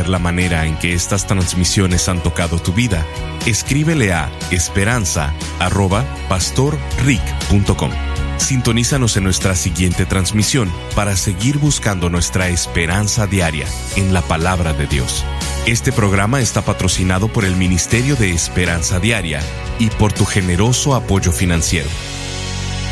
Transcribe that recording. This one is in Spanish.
saber la manera en que estas transmisiones han tocado tu vida, escríbele a esperanza@pastorrick.com. Sintonízanos en nuestra siguiente transmisión para seguir buscando nuestra esperanza diaria en la palabra de Dios. Este programa está patrocinado por el Ministerio de Esperanza Diaria y por tu generoso apoyo financiero.